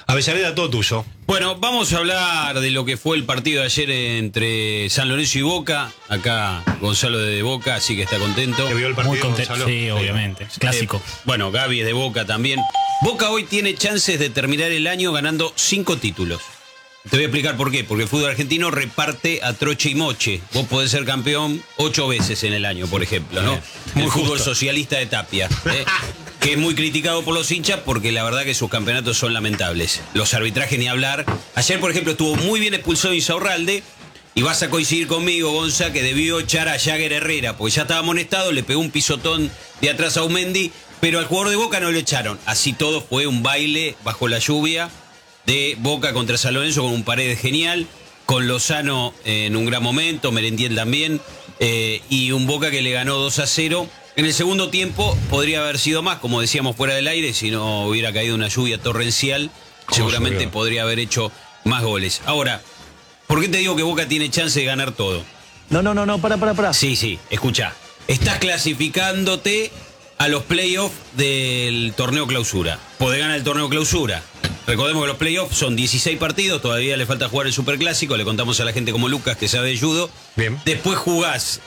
Avellaneda, todo tuyo. Bueno, vamos a hablar de lo que fue el partido de ayer entre San Lorenzo y Boca. Acá Gonzalo de Boca, así que está contento. ¿Te vio el partido, Muy contento, Gonzalo? sí, obviamente. Clásico. Bueno, Gaby es de Boca también. Boca hoy tiene chances de terminar el año ganando 5 títulos. Te voy a explicar por qué. Porque el fútbol argentino reparte a troche y moche. Vos podés ser campeón 8 veces en el año, por ejemplo, ¿no? Muy el fútbol justo. socialista de Tapia. Que es muy criticado por los hinchas porque la verdad que sus campeonatos son lamentables. Los arbitrajes ni hablar. Ayer, por ejemplo, estuvo muy bien expulsado Insaurralde. Y vas a coincidir conmigo, Gonza, que debió echar a Jagger Herrera, porque ya estaba amonestado, le pegó un pisotón de atrás a Aumendi, pero al jugador de Boca no lo echaron. Así todo fue un baile bajo la lluvia de Boca contra San Lorenzo con un Paredes genial, con Lozano en un gran momento, Merentiel también, y un Boca que le ganó 2-0. En el segundo tiempo podría haber sido más, como decíamos fuera del aire, si no hubiera caído una lluvia torrencial, seguramente llovió? podría haber hecho más goles. Ahora, ¿por qué te digo que Boca tiene chance de ganar todo? No, para. Sí, escuchá. Estás clasificándote a los playoffs del torneo clausura. Podés ganar el torneo clausura. Recordemos que los playoffs son 16 partidos, todavía le falta jugar el superclásico, le contamos a la gente como Lucas que sabe de judo. Bien. Después jugás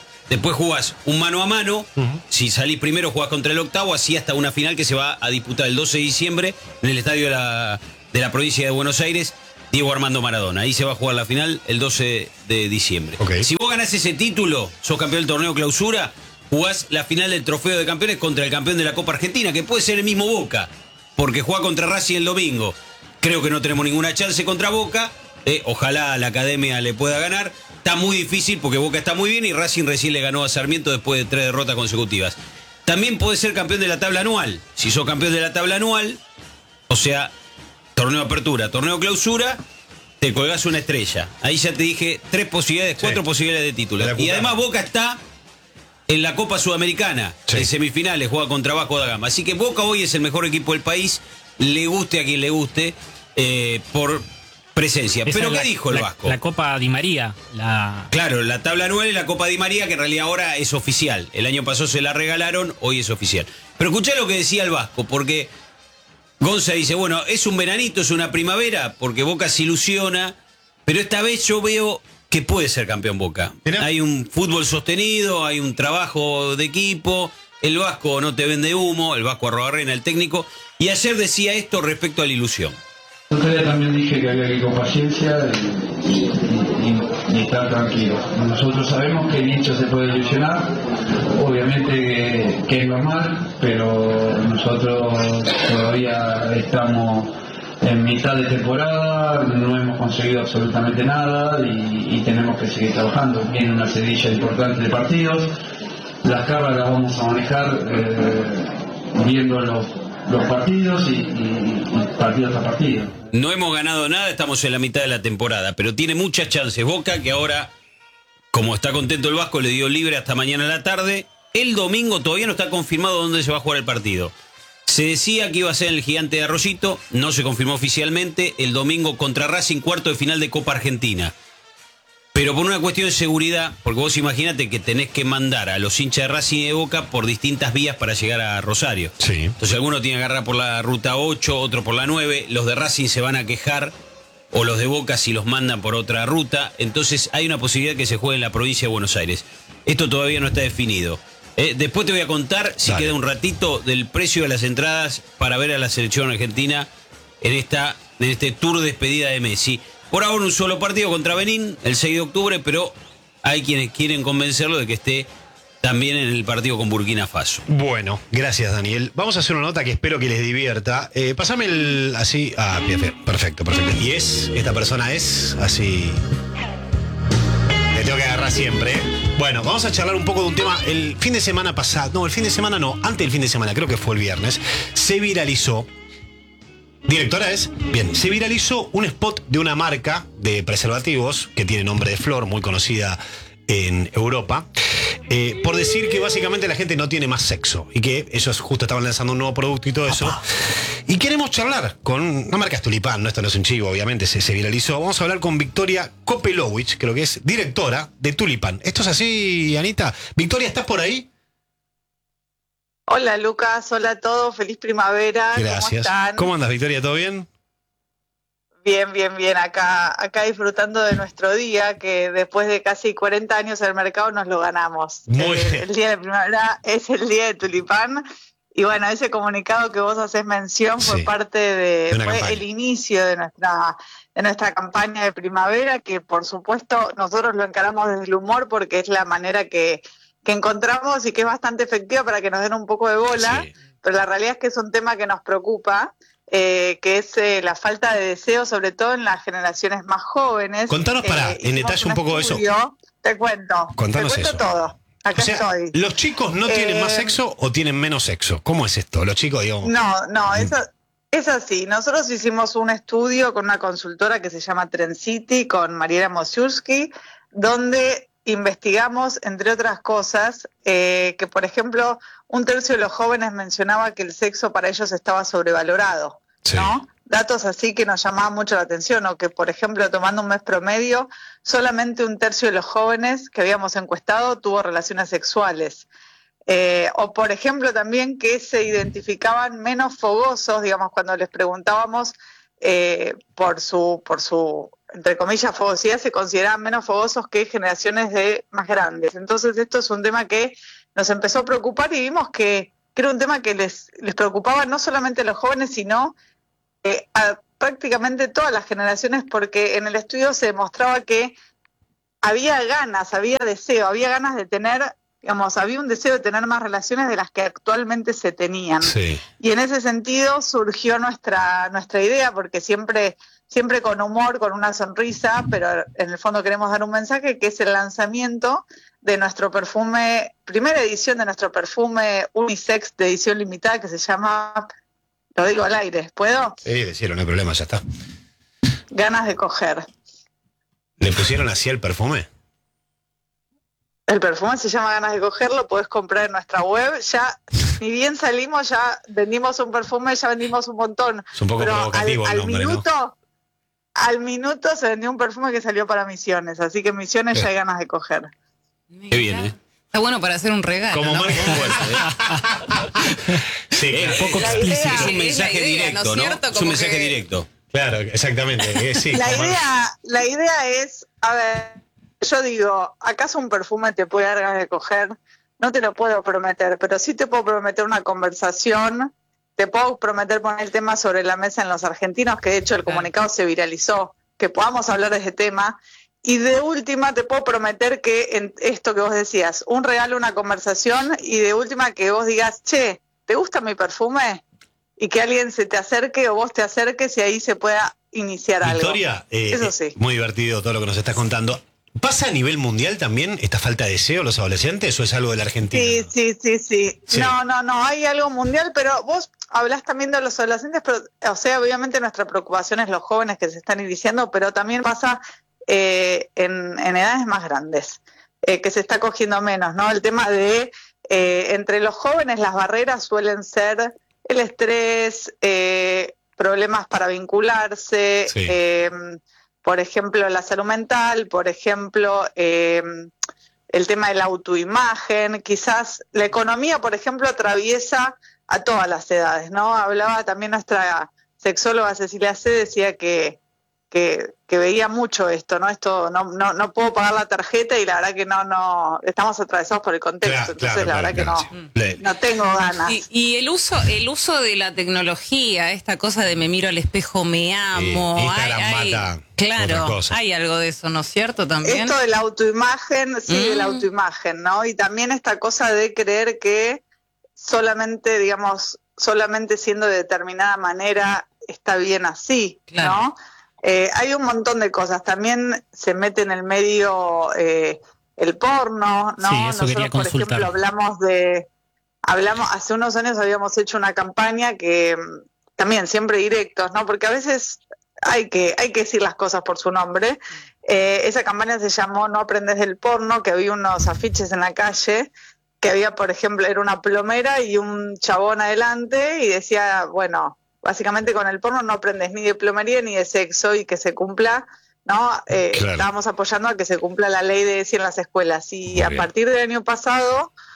un mano a mano. Si salís primero jugás contra el octavo, así hasta una final que se va a disputar el 12 de diciembre en el estadio de la provincia de Buenos Aires, Diego Armando Maradona. Ahí se va a jugar la final el 12 de diciembre. Ok. Si vos ganás ese título, sos campeón del torneo clausura, jugás la final del trofeo de campeones contra el campeón de la Copa Argentina, que puede ser el mismo Boca, porque juega contra Racing el domingo. Creo que no tenemos ninguna chance contra Boca. Ojalá la academia le pueda ganar. Está muy difícil porque Boca está muy bien y Racing recién le ganó a Sarmiento después de 3 derrotas consecutivas. También podés ser campeón de la tabla anual. Si sos campeón de la tabla anual, o sea, torneo apertura, torneo clausura, te colgás una estrella. Ahí ya te dije 3 posibilidades, 4 posibilidades de título. La Y Cucana. además Boca está en la Copa Sudamericana, Sí. en semifinales, juega contra Vasco da Gama. Así que Boca hoy es el mejor equipo del país, le guste a quien le guste, por presencia. Esa Pero es ¿qué dijo el Vasco? La Copa Di María. Claro, la tabla anual y la Copa Di María, que en realidad ahora es oficial. El año pasado se la regalaron, hoy es oficial. Pero escuchá lo que decía el Vasco, porque Gonza dice, bueno, es un veranito, es una primavera, porque Boca se ilusiona, pero esta vez yo veo que puede ser campeón Boca. Mirá. Hay un fútbol sostenido, hay un trabajo de equipo, el Vasco no te vende humo, el Vasco Arrobarrena, el técnico, y ayer decía esto respecto a la ilusión. El otro día también dije que había que ir con paciencia y estar tranquilo. Nosotros sabemos que el hincha se puede ilusionar, obviamente que es normal, pero nosotros todavía estamos en mitad de temporada, no hemos conseguido absolutamente nada y tenemos que seguir trabajando. Viene una sedilla importante de partidos, las cargas las vamos a manejar viendo los partidos y partido tras partido. No hemos ganado nada, estamos en la mitad de la temporada, pero tiene muchas chances. Boca, que ahora, como está contento el Vasco, le dio libre hasta mañana a la tarde. El domingo todavía no está confirmado dónde se va a jugar el partido. Se decía que iba a ser en el Gigante de Arroyito, no se confirmó oficialmente. El domingo contra Racing, cuarto de final de Copa Argentina. Pero por una cuestión de seguridad, porque vos imaginate que tenés que mandar a los hinchas de Racing y de Boca por distintas vías para llegar a Rosario. Sí. Entonces alguno tiene que agarrar por la ruta 8, otro por la 9, los de Racing se van a quejar, o los de Boca si los mandan por otra ruta. Entonces hay una posibilidad que se juegue en la provincia de Buenos Aires. Esto todavía no está definido. Después te voy a contar, si Dale. queda un ratito, del precio de las entradas para ver a la selección argentina en este tour de despedida de Messi. Por ahora un solo partido contra Benín, el 6 de octubre, pero hay quienes quieren convencerlo de que esté también en el partido con Burkina Faso. Bueno, gracias, Daniel. Vamos a hacer una nota que espero que les divierta. Pásame el así. Ah, perfecto. Y esta persona es así. Le tengo que agarrar siempre. Bueno, vamos a charlar un poco de un tema. El fin de semana pasado, antes del fin de semana, creo que fue el viernes, se viralizó. ¿Directora es? Bien, se viralizó un spot de una marca de preservativos que tiene nombre de Flor, muy conocida en Europa, por decir que básicamente la gente no tiene más sexo y que ellos justo estaban lanzando un nuevo producto y todo eso. Y queremos charlar con una marca es Tulipán, no, esto no es un chivo, obviamente, se viralizó. Vamos a hablar con Victoria Kopelowicz, creo que es directora de Tulipán. ¿Esto es así, Anita? Victoria, ¿estás por ahí? Hola Lucas, hola a todos, feliz primavera. Gracias. ¿Cómo están? ¿Cómo andas, Victoria? ¿Todo bien? Bien. Acá disfrutando de nuestro día, que después de casi 40 años en el mercado nos lo ganamos. Muy bien. El día de primavera es el día de tulipán. Y bueno, ese comunicado que vos haces mención fue Sí, parte de una fue campaña. el inicio de nuestra campaña de primavera, que por supuesto nosotros lo encaramos desde el humor porque es la manera que encontramos y que es bastante efectiva para que nos den un poco de bola, Sí. pero la realidad es que es un tema que nos preocupa, que es la falta de deseo, sobre todo en las generaciones más jóvenes. Contanos, en Hicimos detalle un poco eso. estudio. Te cuento. Contanos te cuento eso. todo. Acá O sea, estoy. ¿los chicos no tienen más sexo o tienen menos sexo? ¿Cómo es esto? Los chicos, digamos. No, eso es así. Nosotros hicimos un estudio con una consultora que se llama Trend City, con Mariela Mosiulski, donde investigamos, entre otras cosas, que, por ejemplo, un tercio de los jóvenes mencionaba que el sexo para ellos estaba sobrevalorado, Sí. ¿no? Datos así que nos llamaban mucho la atención, o que, por ejemplo, tomando un mes promedio, solamente un tercio de los jóvenes que habíamos encuestado tuvo relaciones sexuales. O, por ejemplo, también que se identificaban menos fogosos, digamos, cuando les preguntábamos por su, entre comillas, fogosidad, se consideraban menos fogosos que generaciones más grandes. Entonces, esto es un tema que nos empezó a preocupar y vimos que era un tema que les preocupaba no solamente a los jóvenes, sino a prácticamente todas las generaciones, porque en el estudio se demostraba que había ganas, había deseo, había ganas de tener, digamos, había un deseo de tener más relaciones de las que actualmente se tenían. Sí. Y en ese sentido surgió nuestra idea, porque siempre con humor, con una sonrisa, pero en el fondo queremos dar un mensaje, que es el lanzamiento de nuestro perfume, primera edición de nuestro perfume unisex de edición limitada, que se llama, lo digo al aire, ¿puedo? Sí, decirlo, no hay problema, ya está. Ganas de coger. ¿Le pusieron así el perfume? El perfume se llama Ganas de coger, lo podés comprar en nuestra web. Ya, ni bien salimos, ya vendimos un perfume, ya vendimos un montón. Es un poco Pero provocativo el nombre, ¿no? Al minuto se vendió un perfume que salió para Misiones, así que en Misiones ya hay ganas de coger. Qué bien, ¿eh? Está bueno para hacer un regalo. Como ¿no? marca fuerte, Sí, claro. Poco La explícito. idea- Es un Es la mensaje idea, directo, ¿no es ¿no? cierto? Es un Como mensaje que- directo. Claro, exactamente. Sí, La idea es, a ver, yo digo, ¿acaso un perfume te puede dar ganas de coger? No te lo puedo prometer, pero sí te puedo prometer una conversación, te puedo prometer poner el tema sobre la mesa en Los Argentinos, que de hecho el comunicado se viralizó, que podamos hablar de ese tema. Y de última te puedo prometer que en esto que vos decías, un regalo, una conversación, y de última que vos digas, che, ¿te gusta mi perfume? Y que alguien se te acerque o vos te acerques y ahí se pueda iniciar algo. Victoria, Eso sí. muy divertido todo lo que nos estás contando. ¿Pasa a nivel mundial también esta falta de deseo de los adolescentes o es algo de la Argentina? Sí. Sí. No, hay algo mundial, pero vos hablás también de los adolescentes, pero, o sea, obviamente nuestra preocupación es los jóvenes que se están iniciando, pero también pasa en edades más grandes, que se está cogiendo menos, ¿no? El tema de, entre los jóvenes las barreras suelen ser el estrés, problemas para vincularse, Sí. por ejemplo, la salud mental, por ejemplo, el tema de la autoimagen, quizás la economía, por ejemplo, atraviesa a todas las edades, ¿no? Hablaba también nuestra sexóloga Cecilia C., decía que veía mucho esto, ¿no? Esto no puedo pagar la tarjeta y la verdad que no estamos atravesados por el contexto, entonces la verdad que no tengo ganas. Y el uso de la tecnología, esta cosa de me miro al espejo, me amo. Instagram mata otras claro, cosas. hay algo de eso, ¿no es cierto? También. Esto de la autoimagen, sí, de la autoimagen, ¿no? Y también esta cosa de creer que solamente siendo de determinada manera está bien así, Claro. ¿no? Hay un montón de cosas. También se mete en el medio el porno, ¿no? Sí, eso quería Nosotros, por consultar. ejemplo, hace unos años habíamos hecho una campaña que también siempre directos, ¿no? Porque a veces hay que decir las cosas por su nombre. Esa campaña se llamó No aprendes del porno, que había unos afiches en la calle, que había, por ejemplo, era una plomera y un chabón adelante y decía, bueno, básicamente con el porno no aprendes ni de plomería ni de sexo y que se cumpla, ¿no? Claro. Estábamos apoyando a que se cumpla la ley de ESI en las escuelas. Y Muy a bien. partir del año pasado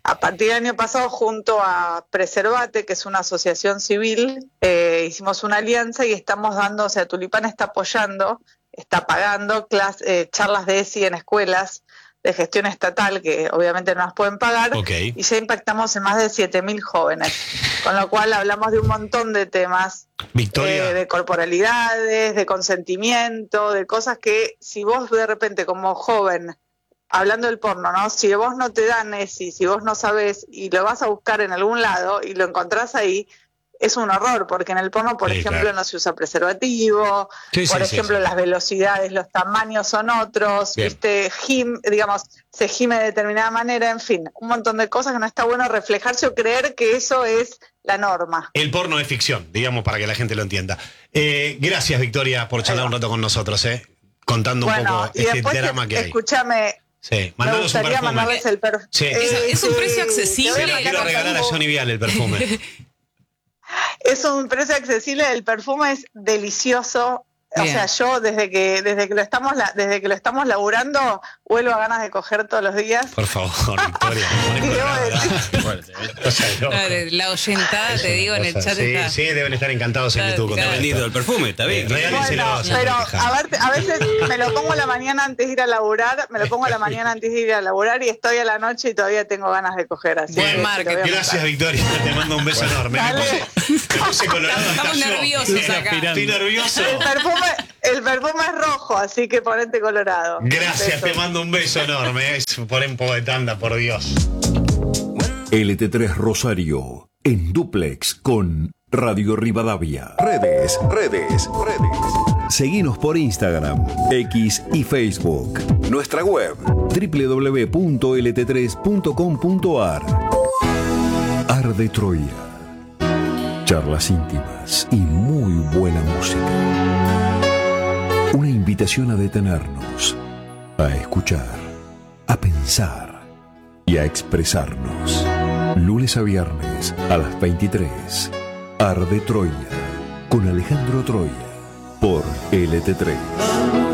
A partir del año pasado, junto a Preservate, que es una asociación civil, hicimos una alianza y estamos dando, o sea, Tulipán está apoyando, está pagando charlas de ESI en escuelas de gestión estatal, que obviamente no las pueden pagar, y ya impactamos en más de 7.000 jóvenes, con lo cual hablamos de un montón de temas, Victoria. De corporalidades, de consentimiento, de cosas que si vos de repente como joven, hablando del porno, ¿no? Si vos no te dan ESI, si vos no sabés y lo vas a buscar en algún lado y lo encontrás ahí, es un horror, porque en el porno, por ejemplo, no se usa preservativo, por ejemplo, las velocidades, los tamaños son otros, digamos, se gime de determinada manera, en fin, un montón de cosas que no está bueno reflejarse o creer que eso es la norma. El porno es ficción, digamos, para que la gente lo entienda. Gracias, Victoria, por charlar un rato con nosotros, contando un poco este drama que hay. Escúchame. Sí, me gustaría mandarles el perfume. Sí. Es un precio accesible. Se la quiero regalar a Johnny Vial el perfume. Es un precio accesible, el perfume es delicioso. Bien. O sea, yo desde que lo estamos laburando, vuelvo a ganas de coger todos los días. Por favor, Victoria. La oyentada, te digo, en el chat está. Sí, deben estar encantados en YouTube. Está vendido el perfume, está bien. Bueno, pero a veces me lo pongo la mañana antes de ir a laburar, y estoy a la noche y todavía tengo ganas de coger así. Buen marketing. Gracias, Victoria. Te mando un beso enorme. Me puse colorado. Estamos nerviosos acá. Estoy nervioso. El perfume es rojo, así que ponete colorado. Gracias, te mando un beso enorme. Poné un poco de tanda, por Dios. LT3 Rosario, en dúplex con Radio Rivadavia. Redes. Seguinos por Instagram, X y Facebook. Nuestra web, www.lt3.com.ar. Arde Troya. Charlas íntimas y muy buena música. Una invitación a detenernos, a escuchar, a pensar y a expresarnos. Lunes a viernes a las 23. Arde Troya con Alejandro Troya por LT3.